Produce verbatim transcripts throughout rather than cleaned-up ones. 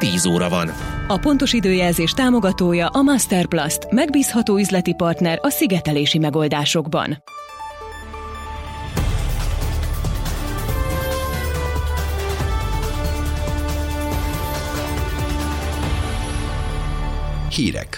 tíz óra van. A pontos időjelzés támogatója a Masterplast, megbízható üzleti partner a szigetelési megoldásokban. Hírek.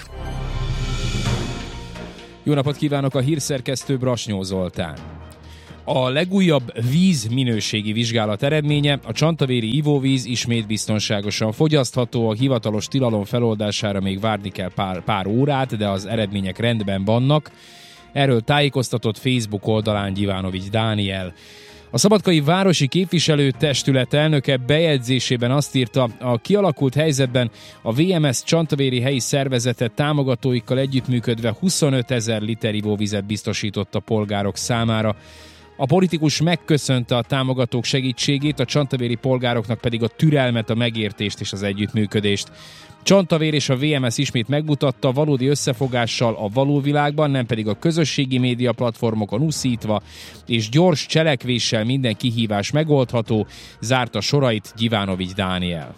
Jó napot kívánok, a hírszerkesztő Brasnyó Zoltán. A legújabb vízminőségi vizsgálat eredménye: a csantavéri ivóvíz ismét biztonságosan fogyasztható, a hivatalos tilalom feloldására még várni kell pár, pár órát, de az eredmények rendben vannak. Erről tájékoztatott Facebook oldalán Gyivanovics Dániel. A Szabadkai Városi Képviselőtestület elnöke bejegyzésében azt írta, a kialakult helyzetben a vé em es csantavéri helyi szervezete támogatóikkal együttműködve huszonötezer liter ivóvizet biztosított a polgárok számára. A politikus megköszönte a támogatók segítségét, a csantavéri polgároknak pedig a türelmet, a megértést és az együttműködést. Csantavér és a vé em es ismét megmutatta, valódi összefogással a való világban, nem pedig a közösségi média platformokon uszítva, és gyors cselekvéssel minden kihívás megoldható, zárta sorait Gyivanovics Dániel.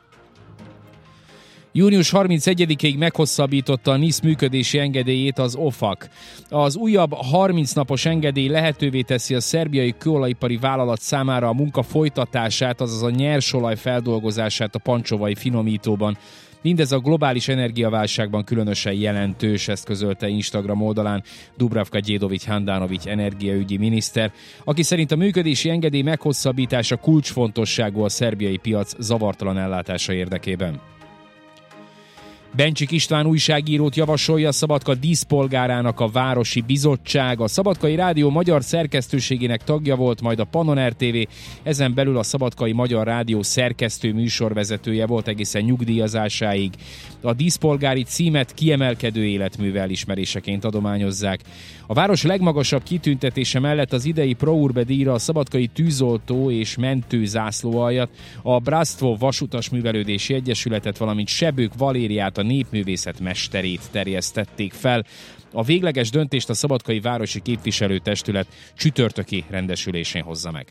június harmincegyedikéig meghosszabbította a NISZ működési engedélyét az o fak. Az újabb harminc napos engedély lehetővé teszi a szerbiai kőolajipari vállalat számára a munka folytatását, azaz a nyersolaj feldolgozását a pancsovai finomítóban. Mindez a globális energiaválságban különösen jelentős, ezt közölte Instagram oldalán Dubravka Djedovic-Handanovic energiaügyi miniszter, aki szerint a működési engedély meghosszabbítása kulcsfontosságú a szerbiai piac zavartalan ellátása érdekében. Bencsik István újságírót javasolja a Szabadka díszpolgárának a Városi Bizottság. A Szabadkai Rádió magyar szerkesztőségének tagja volt, majd a Pannon er té vé, ezen belül a Szabadkai Magyar Rádió szerkesztő műsorvezetője volt egészen nyugdíjazásáig. A díszpolgári címet kiemelkedő életműve elismeréseként adományozzák. A város legmagasabb kitüntetése mellett az idei Pro Urbe díjra a Szabadkai Tűzoltó és Mentő zászlóaljat, a Bratstvo Vasutas Művelődési Egyesületet, valamint Sebők Valériát, a népművészet mesterét terjesztették fel. A végleges döntést a Szabadkai Városi Képviselőtestület csütörtöki rendesülésén hozza meg.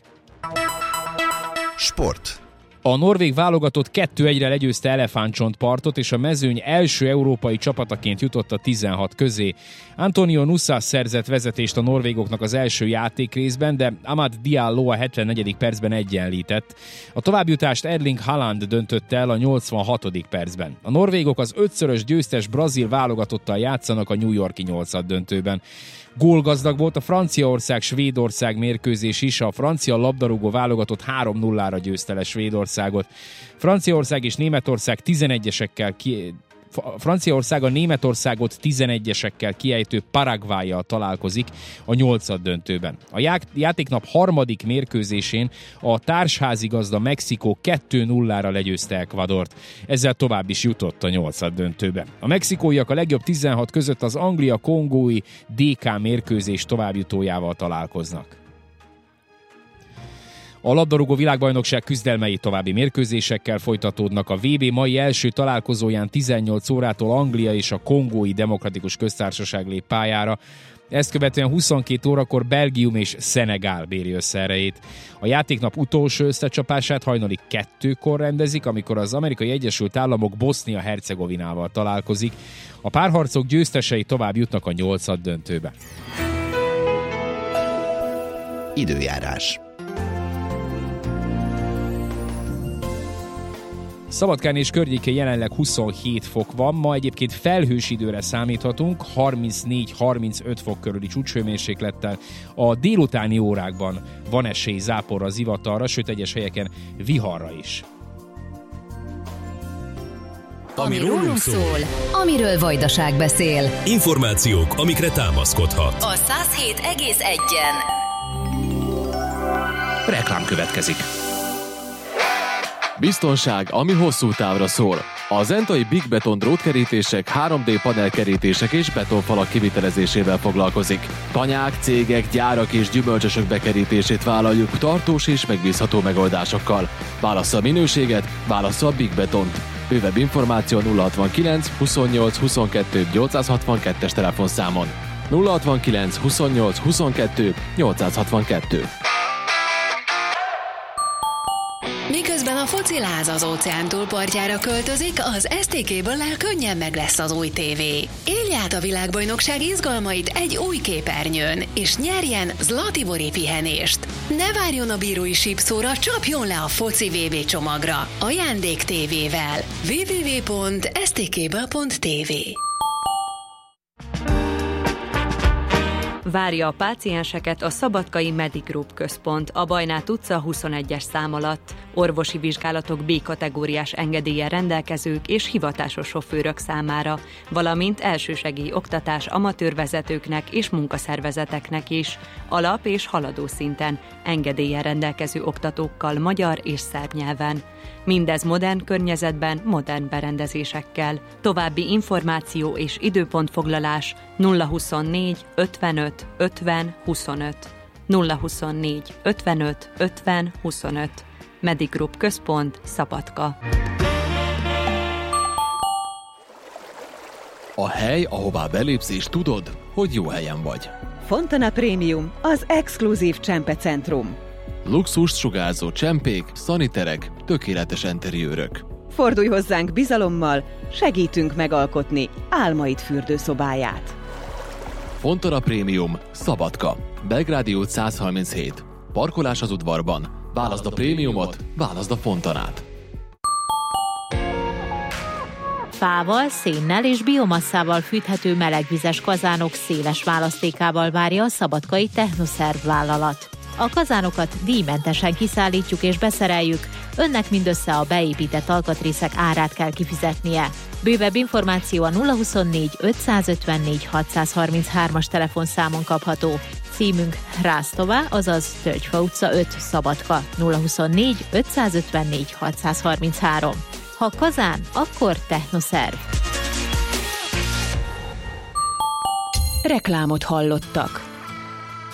Sport. A norvég válogatott kettő egyre legyőzte Elefántcsontpartot, és a mezőny első európai csapataként jutott a tizenhat közé. Antonio Nusa szerzett vezetést a norvégoknak az első játékrészben, de Amad Diallo a hetvennegyedik percben egyenlített. A továbbjutást Erling Haaland döntötte el a nyolcvanhatodik percben. A norvégok az ötszörös győztes brazil válogatottal játszanak a New York-i nyolcaddöntőben. Gólgazdag volt a Franciaország-Svédország mérkőzés is, a francia labdarúgó válogatott három nullára győzte le Svédországot. Franciaország és Németország tizenegyesekkel ki... Franciaország a Németországot tizenegyesekkel kiejtő Paraguayyal találkozik a nyolcaddöntőben. A játéknap harmadik mérkőzésén a társházigazda Mexikó kettő nullára legyőzte Ecuadort. Ezzel tovább is jutott a nyolcaddöntőbe. A mexikóiak a legjobb tizenhat között az Anglia-Kongói dé ká mérkőzés továbbjutójával találkoznak. A labdarúgó világbajnokság küzdelmei további mérkőzésekkel folytatódnak. A vé bé mai első találkozóján tizennyolc órától Anglia és a Kongói Demokratikus Köztársaság lép pályára. Ezt követően huszonkét órakor Belgium és Szenegál béri össze erejét. A játéknap utolsó összecsapását hajnali kettőkor rendezik, amikor az Amerikai Egyesült Államok Bosznia-Hercegovinával találkozik. A párharcok győztesei tovább jutnak a nyolcaddöntőbe. Időjárás. Szabadkán és környékén jelenleg huszonhét fok van, ma egyébként felhős időre számíthatunk, harmincnégy harmincöt fok körüli csúcshőmérséklettel. A délutáni órákban van esély záporra, zivatarra, sőt egyes helyeken viharra is. Ami rólunk szól, amiről Vajdaság beszél. Információk, amikre támaszkodhat. A száz hét egész egyen. Reklám következik. Biztonság, ami hosszú távra szól. A zentai Big Beton drótkerítések, három dé panelkerítések és betonfalak kivitelezésével foglalkozik. Tanyák, cégek, gyárak és gyümölcsösök bekerítését vállaljuk tartós és megbízható megoldásokkal. Válassza a minőséget, válassza a Big Betont. Bővebb információ nulla hatvankilenc huszonnyolc huszonkettő nyolcszázhatvankettes telefonszámon. nulla hatvankilenc huszonnyolc huszonkettő nyolcszázhatvankettő. Miközben a fociláz az óceán túlpartjára költözik, az es té ká-ből könnyen meg lesz az új tévé. Élj át a világbajnokság izgalmait egy új képernyőn, és nyerjen Zlatibori pihenést. Ne várjon a bírói sípszóra, csapjon le a foci vé bé csomagra. Ajándék tévével. double-u double-u double-u pont es té ká pont té vé. Várja a pácienseket a Szabadkai Medigroup központ a Bajnát utca huszonegyes szám alatt. Orvosi vizsgálatok B-kategóriás engedéllyel rendelkezők és hivatásos sofőrök számára, valamint elsősegély oktatás amatőrvezetőknek és munkaszervezeteknek is, alap- és haladó szinten, engedéllyel rendelkező oktatókkal magyar és szerb nyelven. Mindez modern környezetben, modern berendezésekkel. További információ és időpontfoglalás nulla huszonnégy ötvenöt ötven huszonöt. nulla huszonnégy ötvenöt ötven huszonöt. Medigroup központ, Szabadka. A hely, ahová belépsz és tudod, hogy jó helyen vagy. Fontana Premium, az exkluzív csempecentrum. Luxust sugárzó csempék, szaniterek, tökéletes enteriőrök. Fordulj hozzánk bizalommal, segítünk megalkotni álmaid fürdőszobáját. Fontana Premium, Szabadka. Belgrádi út száz harminchét. Parkolás az udvarban. Válaszd a prémiumot, válaszd a Fontanát. Fával, szénnel és biomasszával fűthető melegvizes kazánok széles választékával várja a szabadkai Technoszerv vállalat. A kazánokat díjmentesen kiszállítjuk és beszereljük, önnek mindössze a beépített alkatrészek árát kell kifizetnie. Bővebb információ a nulla huszonnégy ötszázötvennégy hatszázharminchárom-as telefonszámon kapható. Címünk Rásztová, azaz Tölgyfa utca öt, Szabadka, nulla huszonnégy ötszázötvennégy hatszázharminchárom. Ha kazán, akkor Technoszerv. Reklámot hallottak.